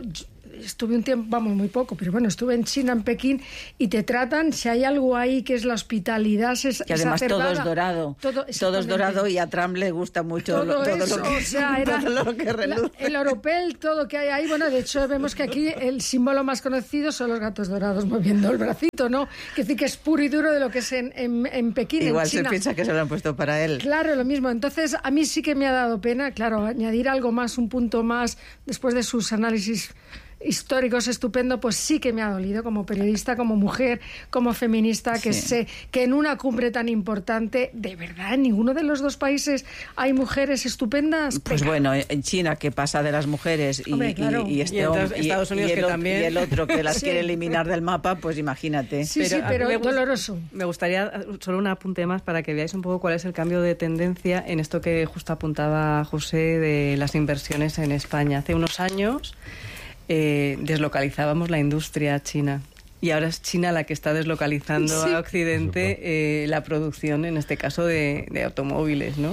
estuve un tiempo, vamos, muy poco, pero bueno, estuve en China, en Pekín, y te tratan, si hay algo ahí que es la hospitalidad, que además todo es dorado, todo es dorado, y a Trump le gusta mucho todo eso, lo que, o sea, era todo lo que reluce. El oropel, todo que hay ahí, bueno, de hecho vemos que aquí el símbolo más conocido son los gatos dorados moviendo el bracito, ¿no? Que decir que es puro y duro de lo que es en Pekín, igual en China. Se piensa que se lo han puesto para él. Claro, lo mismo. Entonces, a mí sí que me ha dado pena, claro, añadir algo más, un punto más, después de sus análisis históricos estupendo, pues sí que me ha dolido como periodista, como mujer, como feminista, que sé que en una cumbre tan importante, de verdad, en ninguno de los 2 países hay mujeres estupendas. Pues bueno, en China, que pasa de las mujeres y Estados Unidos, que también, y el otro que las quiere eliminar del mapa, pues imagínate. Pero doloroso. Me gustaría solo un apunte más para que veáis un poco cuál es el cambio de tendencia en esto que justo apuntaba José de las inversiones en España. Hace unos años deslocalizábamos la industria china. Y ahora es China la que está deslocalizando a Occidente la producción, en este caso, de automóviles, ¿no?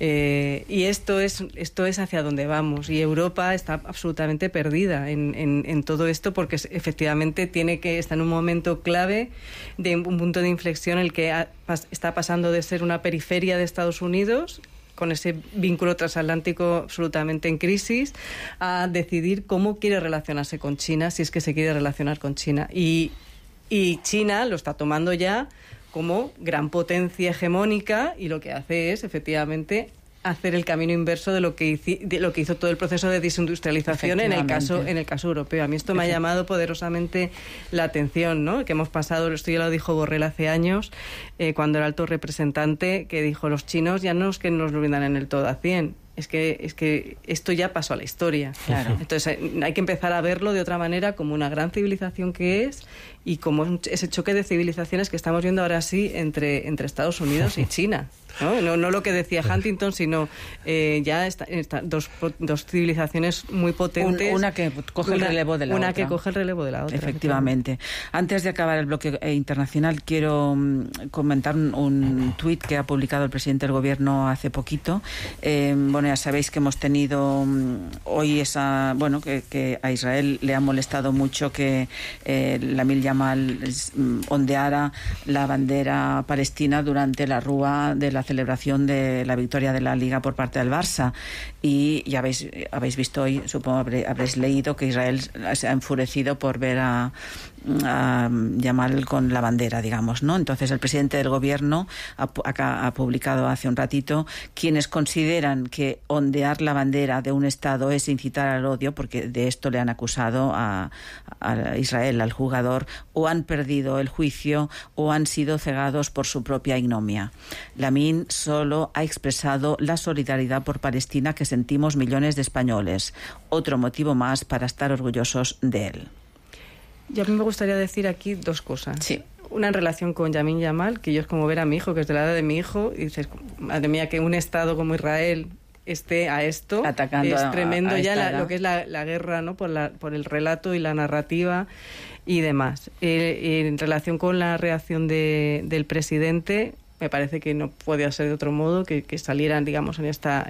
Y esto es hacia donde vamos. Y Europa está absolutamente perdida en todo esto, porque efectivamente está en un momento clave, de un punto de inflexión, el que está pasando de ser una periferia de Estados Unidos, con ese vínculo transatlántico absolutamente en crisis, a decidir cómo quiere relacionarse con China, si es que se quiere relacionar con China. Y China lo está tomando ya como gran potencia hegemónica, y lo que hace es, efectivamente, hacer el camino inverso de lo que hizo todo el proceso de desindustrialización en el caso europeo. A mí esto me ha llamado poderosamente la atención, ¿no? Que hemos pasado, esto ya lo dijo Borrell hace años, cuando era alto representante, que dijo, los chinos ya no es que nos lo brindan en el todo a 100, es que esto ya pasó a la historia. Claro. Entonces hay que empezar a verlo de otra manera, como una gran civilización que es, y como ese choque de civilizaciones que estamos viendo ahora sí entre Estados Unidos y China. No lo que decía Huntington, sino ya dos civilizaciones muy potentes. Una que coge el relevo de la otra. Una que coge el relevo de la otra. Efectivamente. Antes de acabar el bloque internacional, quiero comentar un tuit que ha publicado el presidente del Gobierno hace poquito. Bueno, ya sabéis que hemos tenido hoy que a Israel le ha molestado mucho que Lamil Yamal ondeara la bandera palestina durante la rúa de la celebración de la victoria de la Liga por parte del Barça, y ya habéis visto hoy, supongo habréis leído, que Israel se ha enfurecido por ver a Yamal con la bandera, digamos, ¿no? Entonces el presidente del Gobierno ha publicado hace un ratito: quienes consideran que ondear la bandera de un Estado es incitar al odio, porque de esto le han acusado a Israel, al jugador, o han perdido el juicio o han sido cegados por su propia ignominia. Lamín solo ha expresado la solidaridad por Palestina que sentimos millones de españoles. Otro motivo más para estar orgullosos de él. Yo a mí me gustaría decir aquí 2 cosas. Sí. Una en relación con Lamín Yamal, que yo es como ver a mi hijo, que es de la edad de mi hijo, y dices, madre mía, que un Estado como Israel esté a esto, atacando, es tremendo a ya lo que es la guerra, ¿no? Por el relato y la narrativa y demás. En relación con la reacción del presidente, me parece que no podía ser de otro modo que salieran, digamos, en esta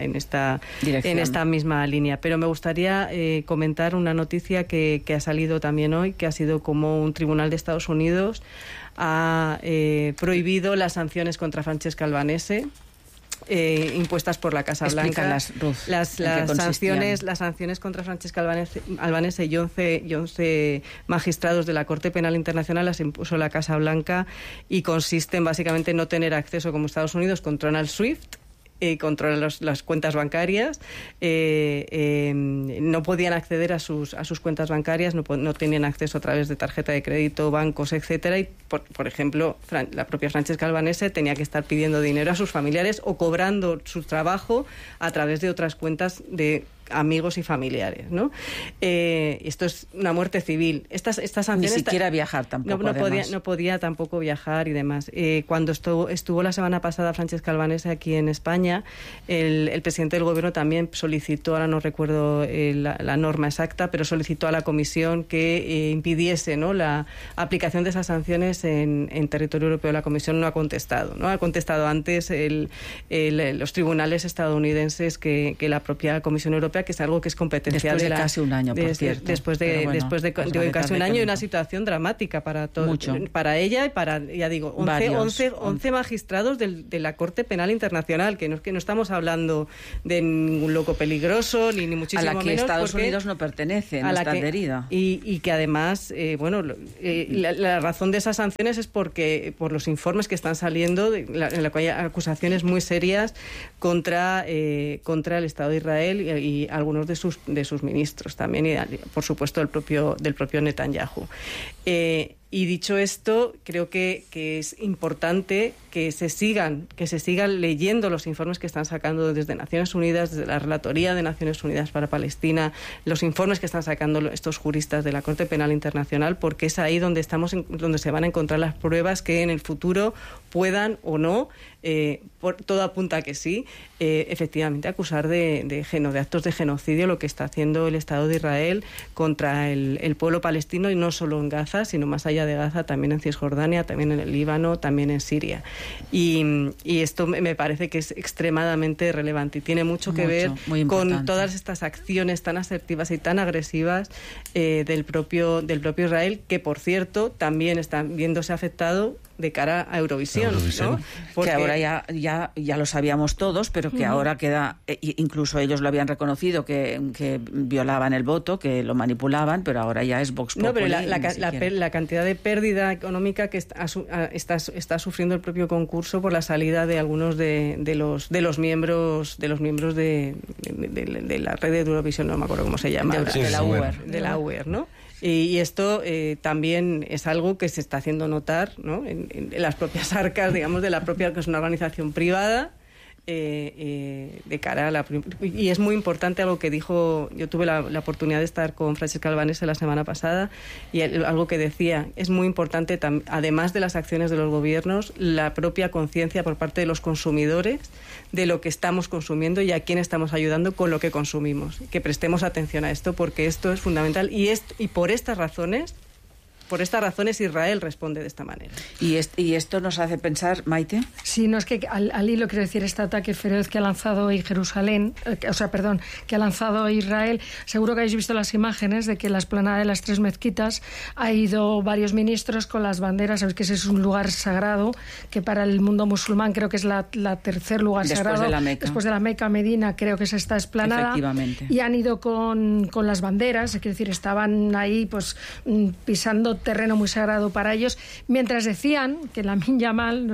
misma línea. Pero me gustaría comentar una noticia que ha salido también hoy, que ha sido como un tribunal de Estados Unidos ha prohibido las sanciones contra Francesca Albanese, impuestas por la Casa Blanca. Las sanciones contra Francesca Albanese y 11 magistrados de la Corte Penal Internacional las impuso la Casa Blanca y consisten básicamente en no tener acceso, como Estados Unidos controla el SWIFT, controlan las cuentas bancarias, no podían acceder a sus cuentas bancarias, no tenían acceso a través de tarjeta de crédito, bancos, etcétera, y por ejemplo, la propia Francesca Albanese tenía que estar pidiendo dinero a sus familiares o cobrando su trabajo a través de otras cuentas de amigos y familiares, ¿no? Esto es una muerte civil. Estas sanciones... Ni siquiera viajar tampoco, no podía tampoco viajar y demás. Cuando estuvo la semana pasada Francesca Albanese aquí en España, el presidente del gobierno también solicitó, ahora no recuerdo la norma exacta, pero solicitó a la comisión que impidiese, ¿no?, la aplicación de esas sanciones en territorio europeo. La comisión no ha contestado, ¿no? Ha contestado antes los tribunales estadounidenses que la propia Comisión Europea, que es algo que es competencia después de casi un año, por cierto. Después de casi un año y una situación dramática para todo, para ella y para, ya digo, 11 magistrados de la Corte Penal Internacional, que no estamos hablando de ningún loco peligroso ni muchísimo menos, a la que Estados Unidos no pertenece, no está adherida. Y que además, la razón de esas sanciones es porque por los informes que están saliendo, en la que hay acusaciones muy serias contra el Estado de Israel y algunos de sus ministros también, y por supuesto del propio Netanyahu. Y dicho esto, creo que es importante que se sigan leyendo los informes que están sacando desde Naciones Unidas, desde la Relatoría de Naciones Unidas para Palestina, los informes que están sacando estos juristas de la Corte Penal Internacional, porque es ahí donde se van a encontrar las pruebas que en el futuro puedan o no, todo apunta a que sí, efectivamente acusar de actos de genocidio lo que está haciendo el Estado de Israel contra el pueblo palestino, y no solo en Gaza, sino más allá de Gaza, también en Cisjordania, también en el Líbano, también en Siria. Y esto me parece que es extremadamente relevante y tiene mucho que ver con todas estas acciones tan asertivas y tan agresivas del propio Israel, que por cierto también están viéndose afectado de cara a Eurovisión, ¿no? Porque ahora ya lo sabíamos todos, pero que ahora queda, incluso ellos lo habían reconocido, que violaban el voto, que lo manipulaban, pero ahora ya es Vox Populi. No, pero la cantidad de pérdida económica que está sufriendo el propio concurso por la salida de algunos de los miembros de la red de Eurovisión, no me acuerdo cómo se llama, de la UER, ¿no? Y esto también es algo que se está haciendo notar, ¿no?, en las propias arcas, digamos, de la propia, que es una organización privada, de cara a la... Y es muy importante algo que dijo, yo tuve la oportunidad de estar con Francesca Albanese la semana pasada, y algo que decía, es muy importante, además de las acciones de los gobiernos, la propia conciencia por parte de los consumidores de lo que estamos consumiendo y a quién estamos ayudando con lo que consumimos. Que prestemos atención a esto, porque esto es fundamental, y por estas razones Israel responde de esta manera. ¿Y esto nos hace pensar, Maite? Sí, no, es que al hilo, quiero decir, este ataque feroz que ha lanzado hoy que ha lanzado Israel, seguro que habéis visto las imágenes de que en la explanada de las 3 mezquitas ha ido varios ministros con las banderas. Sabéis que ese es un lugar sagrado, que para el mundo musulmán creo que es la tercer lugar sagrado. Después de la Meca, Medina, creo que es esta explanada. Efectivamente. Y han ido con las banderas, es decir, estaban ahí pues pisando terreno muy sagrado para ellos, mientras decían que Lamin Yamal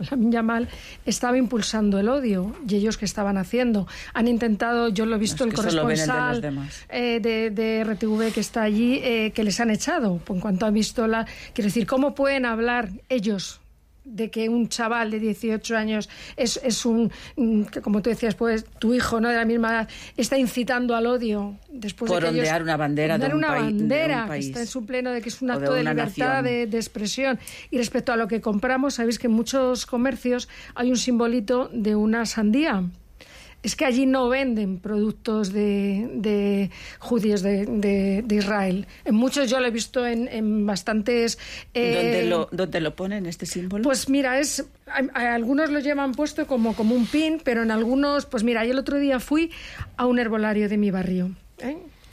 estaba impulsando el odio, y ellos, ¿qué estaban haciendo? Han intentado, yo lo he visto, el corresponsal de RTV que está allí, que les han echado, en cuanto han visto quiero decir, ¿cómo pueden hablar ellos de que un chaval de 18 años es un, como tú decías, pues tu hijo, ¿no?, de la misma edad, está incitando al odio después por de que ondear una bandera de un bandera país, que está en su pleno, de que es un acto de libertad de expresión. Y respecto a lo que compramos, sabéis que en muchos comercios hay un simbolito de una sandía. Es que allí no venden productos de judíos de Israel. En muchos, yo lo he visto en bastantes... ¿Dónde lo ponen este símbolo? Pues mira, algunos lo llevan puesto como un pin, pero en algunos... Pues mira, yo el otro día fui a un herbolario de mi barrio,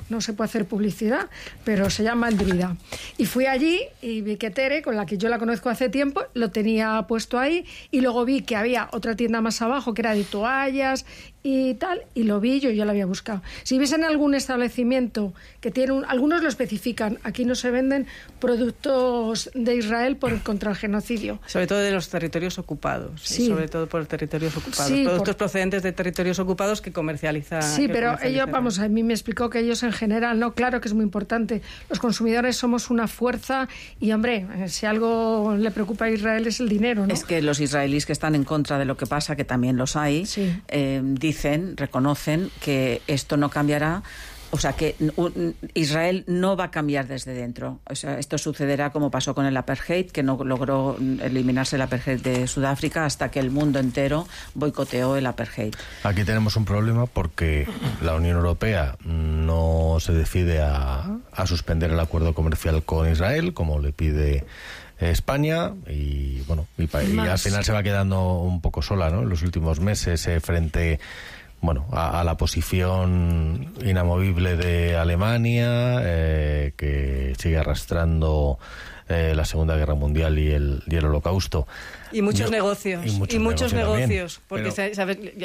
no se puede hacer publicidad, pero se llama El Druida. Y fui allí y vi que Tere, con la que yo la conozco hace tiempo, lo tenía puesto ahí, y luego vi que había otra tienda más abajo que era de toallas y tal, y lo vi, yo ya lo había buscado. Si ves en algún establecimiento que tiene algunos lo especifican, aquí no se venden productos de Israel contra el genocidio. Sobre todo de los territorios ocupados, sí. Sobre todo por territorios ocupados. Sí, productos procedentes de territorios ocupados que comercializan. Sí, pero ellos, vamos, a mí me explicó que ellos en general, no, claro que es muy importante. Los consumidores somos una fuerza y, hombre, si algo le preocupa a Israel es el dinero, ¿no? Es que los israelíes que están en contra de lo que pasa, que también los hay, sí. Reconocen que esto no cambiará. O sea, que Israel no va a cambiar desde dentro. O sea, esto sucederá como pasó con el apartheid, que no logró eliminarse el apartheid de Sudáfrica hasta que el mundo entero boicoteó el apartheid. Aquí tenemos un problema porque la Unión Europea no se decide a suspender el acuerdo comercial con Israel, como le pide España, y bueno, y al final se va quedando un poco sola, ¿no? En los últimos meses frente a la posición inamovible de Alemania, que sigue arrastrando la Segunda Guerra Mundial y el Holocausto. Y muchos negocios. Y muchos negocios, porque se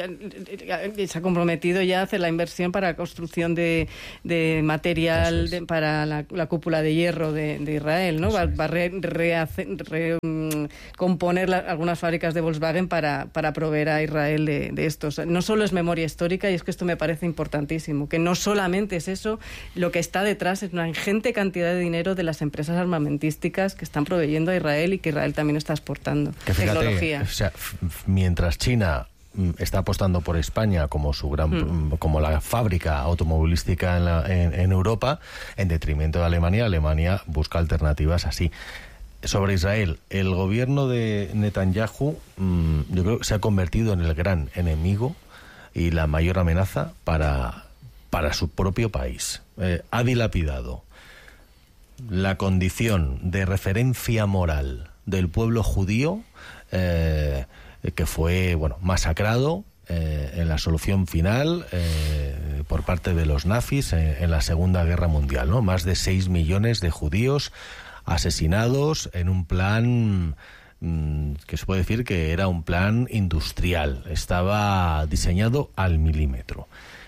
ha comprometido ya a hacer la inversión para construcción de material para la cúpula de hierro de Israel, ¿no? Va a componer algunas fábricas de Volkswagen para proveer a Israel de estos. No solo es memoria histórica, y es que esto me parece importantísimo, que no solamente es eso, lo que está detrás es una ingente cantidad de dinero de las empresas armamentísticas que están proveyendo a Israel y que Israel también está exportando. Tecnología. O sea, mientras China está apostando por España como como la fábrica automovilística en Europa, en detrimento de Alemania busca alternativas así. Sobre Israel, el gobierno de Netanyahu, yo creo que se ha convertido en el gran enemigo y la mayor amenaza para su propio país. Ha dilapidado la condición de referencia moral del pueblo judío, que fue masacrado en la solución final por parte de los nazis en la Segunda Guerra Mundial, ¿no? Más de 6 millones de judíos asesinados en un plan que se puede decir que era un plan industrial, estaba diseñado al milímetro.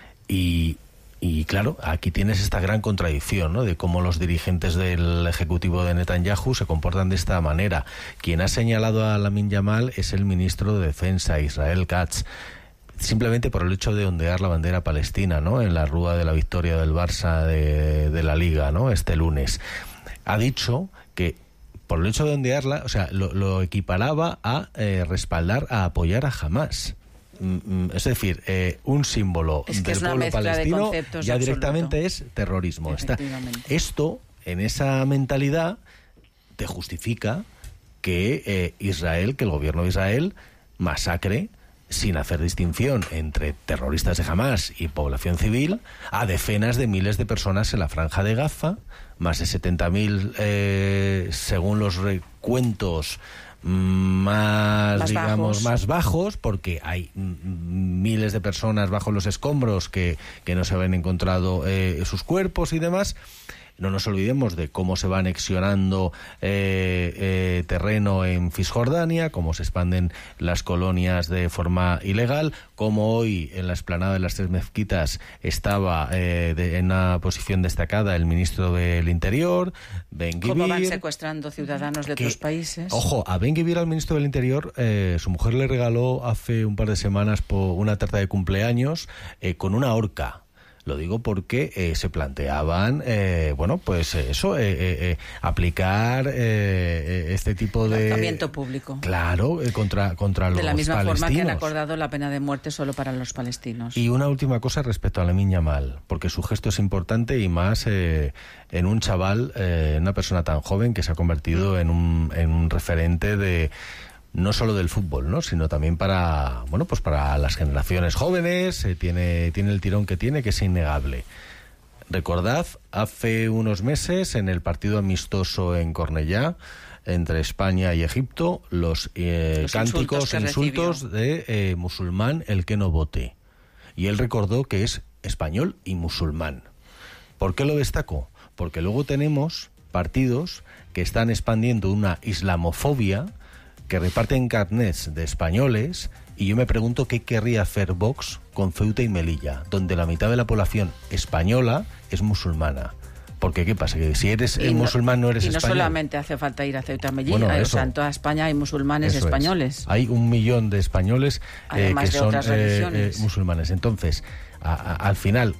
Y claro, aquí tienes esta gran contradicción, ¿no? De cómo los dirigentes del ejecutivo de Netanyahu se comportan de esta manera. Quien ha señalado a Lamin Yamal es el ministro de Defensa, Israel Katz, simplemente por el hecho de ondear la bandera palestina, ¿no? En la Rúa de la victoria del Barça de la Liga, ¿no? Este lunes. Ha dicho que por el hecho de ondearla, o sea, lo equiparaba a respaldar, a apoyar a Hamás. Es decir, un símbolo del pueblo palestino ya directamente es terrorismo. Esto, en esa mentalidad, te justifica que Israel, que el gobierno de Israel masacre, sin hacer distinción entre terroristas de Hamás y población civil, a decenas de miles de personas en la Franja de Gaza, más de 70.000, según los recuentos más bajos, porque hay miles de personas bajo los escombros que no se habían encontrado sus cuerpos y demás. No nos olvidemos de cómo se va anexionando terreno en Cisjordania, cómo se expanden las colonias de forma ilegal, cómo hoy en la explanada de las Tres Mezquitas estaba en una posición destacada el ministro del Interior, Ben Gvir. Cómo van secuestrando ciudadanos de otros países. Ojo, a Ben Gvir, al ministro del Interior, su mujer le regaló hace un par de semanas una tarta de cumpleaños con una horca. Lo digo porque se planteaban, aplicar este tipo de tratamiento público. Claro, contra los palestinos. De la misma forma que han acordado la pena de muerte solo para los palestinos. Y una última cosa respecto a Lamin Yamal, porque su gesto es importante y más en un chaval, una persona tan joven que se ha convertido en un referente de no solo del fútbol, ¿no? Sino también para las generaciones jóvenes. Tiene el tirón que tiene, que es innegable. Recordad, hace unos meses, en el partido amistoso en Cornellá, entre España y Egipto, los cánticos, insultos de musulmán, el que no vote. Y él recordó que es español y musulmán. ¿Por qué lo destaco? Porque luego tenemos partidos que están expandiendo una islamofobia, que reparten carnets de españoles, y yo me pregunto qué querría hacer Vox con Ceuta y Melilla, donde la mitad de la población española es musulmana. Porque, ¿qué pasa? Que si eres musulmán no eres español. Y no solamente hace falta ir a Ceuta y Melilla, Bueno, o sea, en toda España hay musulmanes españoles. Hay 1 millón de españoles que son musulmanes. Entonces, al final,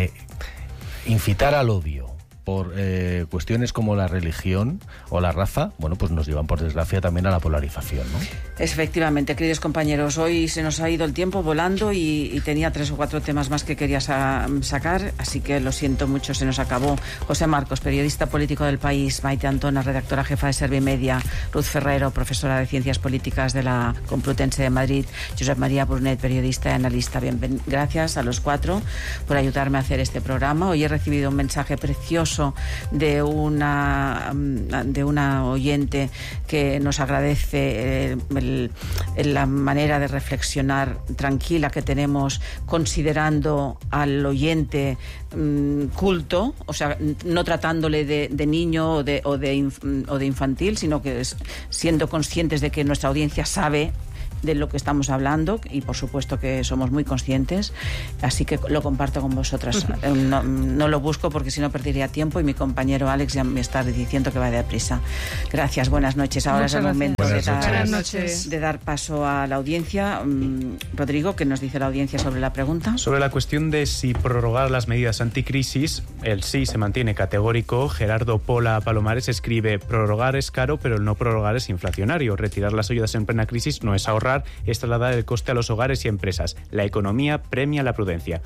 incitar al odio por cuestiones como la religión o la raza, bueno, pues nos llevan por desgracia también a la polarización, ¿no? Efectivamente, queridos compañeros, hoy se nos ha ido el tiempo volando y tenía 3 o 4 temas más que quería sacar, así que lo siento mucho, se nos acabó. José Marcos, periodista político del País, Maite Antona, redactora jefa de Servimedia, Ruth Ferrero, profesora de Ciencias Políticas de la Complutense de Madrid, Josep María Brunet, periodista y analista. Gracias a los 4 por ayudarme a hacer este programa. Hoy he recibido un mensaje precioso de una oyente que nos agradece la manera de reflexionar tranquila que tenemos, considerando al oyente culto, o sea, no tratándole de niño o de infantil, sino que siendo conscientes de que nuestra audiencia sabe de lo que estamos hablando, y por supuesto que somos muy conscientes, así que lo comparto con vosotras. No lo busco porque si no perdería tiempo, y mi compañero Alex ya me está diciendo que va deprisa. Gracias, buenas noches. Ahora es el momento de dar paso a la audiencia. Rodrigo, ¿qué nos dice la audiencia sobre la pregunta? Sobre la cuestión de si prorrogar las medidas anticrisis, el sí se mantiene categórico. Gerardo Pola Palomares escribe: prorrogar es caro, pero el no prorrogar es inflacionario. Retirar las ayudas en plena crisis no es ahorrar, es trasladar el coste a los hogares y empresas. La economía premia la prudencia.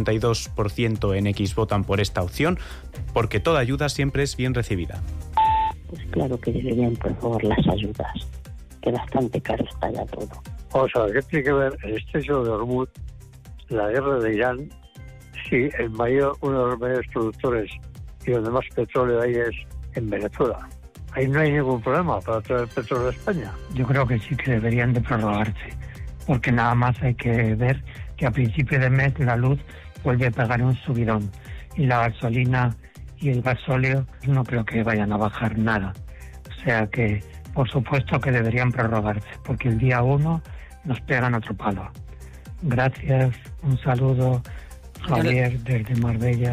82% en X votan por esta opción, porque toda ayuda siempre es bien recibida. Pues claro que deberían prorrogar las ayudas, que bastante caro está ya todo. Vamos a ver, ¿qué tiene que ver el estrecho de Hormuz, la guerra de Irán, si uno de los mayores productores y donde más petróleo hay es en Venezuela? Ahí no hay ningún problema para traer petróleo a España. Yo creo que sí que deberían de prorrogarse, porque nada más hay que ver que a principio de mes la luz vuelve a pegar un subidón, y la gasolina y el gasóleo no creo que vayan a bajar nada. O sea que, por supuesto que deberían prorrogarse, porque el día 1 nos pegan otro palo. Gracias, un saludo. Javier, desde Marbella.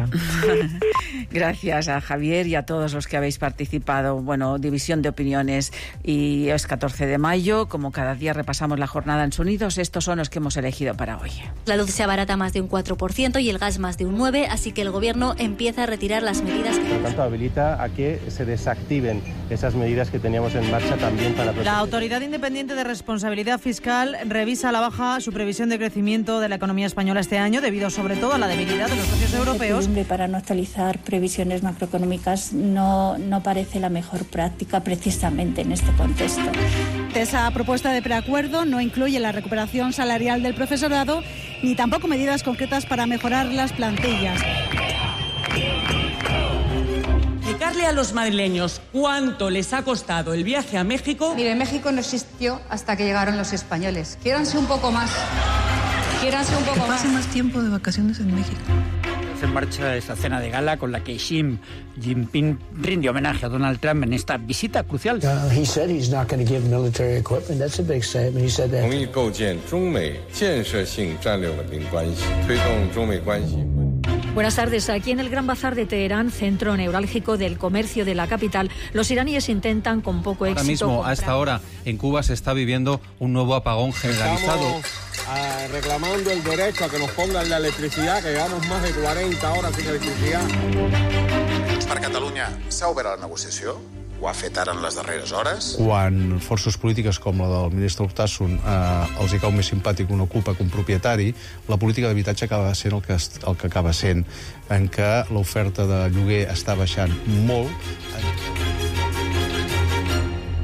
Gracias a Javier y a todos los que habéis participado. Bueno, división de opiniones, y es 14 de mayo. Como cada día repasamos la jornada en sonidos, estos son los que hemos elegido para hoy. La luz se abarata más de un 4% y el gas más de un 9%, así que el Gobierno empieza a retirar las medidas que... Por tanto, habilita a que se desactiven esas medidas que teníamos en marcha también para... La Autoridad Independiente de Responsabilidad Fiscal revisa a la baja su previsión de crecimiento de la economía española este año, debido sobre todo a la debilidad de los socios europeos. Para no actualizar previsiones macroeconómicas no parece la mejor práctica precisamente en este contexto. Esa propuesta de preacuerdo no incluye la recuperación salarial del profesorado ni tampoco medidas concretas para mejorar las plantillas. Explicarle a los madrileños cuánto les ha costado el viaje a México. Mire, México no existió hasta que llegaron los españoles. Quiéranse un poco más. Que pase más tiempo de vacaciones en México. Se marcha esa cena de gala con la que Xi Jinping rinde homenaje a Donald Trump en esta visita crucial. He said he's not going to give military equipment. That's a big statement. He said that. 同意构建中美建设性战略稳定关系，推动中美关系。 Buenas tardes. Aquí en el Gran Bazar de Teherán, centro neurálgico del comercio de la capital, los iraníes intentan con poco éxito... Ahora mismo, a esta hora, en Cuba se está viviendo un nuevo apagón generalizado. Estamos reclamando el derecho a que nos pongan la electricidad, que llevamos más de 40 horas sin electricidad. Per Catalunya s'ha obert la negociació? Ho ha fet ara en les darreres hores? Quan forces polítiques com la del ministre Urtasun els hi cau més simpàtic un ocupa que un propietari, la política d'habitatge acaba sent el que acaba sent, en què l'oferta de lloguer està baixant molt.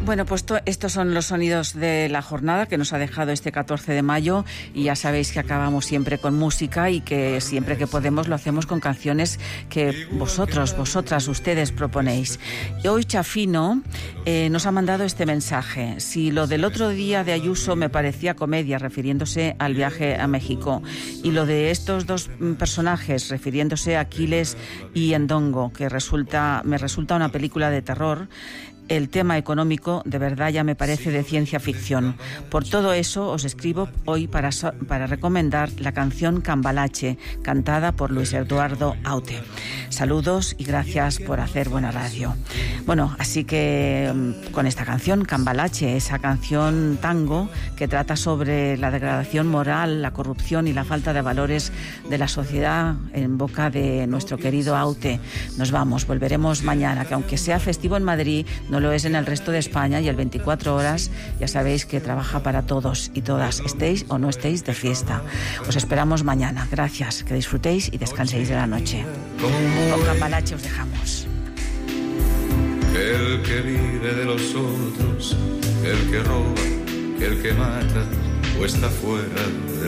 Bueno, pues estos son los sonidos de la jornada que nos ha dejado este 14 de mayo y ya sabéis que acabamos siempre con música y que siempre que podemos lo hacemos con canciones que vosotras, ustedes proponéis. Y hoy Chafino nos ha mandado este mensaje. Si lo del otro día de Ayuso me parecía comedia, refiriéndose al viaje a México, y lo de estos dos personajes, refiriéndose a Aquiles y Endongo, que me resulta una película de terror, el tema económico de verdad ya me parece de ciencia ficción. Por todo eso os escribo hoy para recomendar la canción Cambalache, cantada por Luis Eduardo Aute. Saludos y gracias por hacer buena radio. Bueno, así que con esta canción, Cambalache, esa canción tango que trata sobre la degradación moral, la corrupción y la falta de valores de la sociedad en boca de nuestro querido Aute. Nos vamos, volveremos mañana, que aunque sea festivo en Madrid, no lo es en el resto de España, y el 24 horas ya sabéis que trabaja para todos y todas, estéis o no estéis de fiesta. Os esperamos mañana. Gracias, que disfrutéis y descanséis de la noche. Con Cambalache os dejamos. El que vive de los otros, el que roba, el que mata o está fuera de